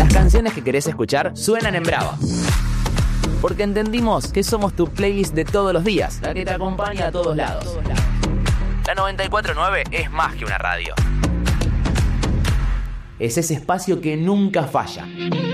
Las canciones que querés escuchar suenan en Brava. Porque entendimos que somos tu playlist de todos los días, la que te acompaña a todos lados. La 94.9 es más que una radio. Es ese espacio que nunca falla.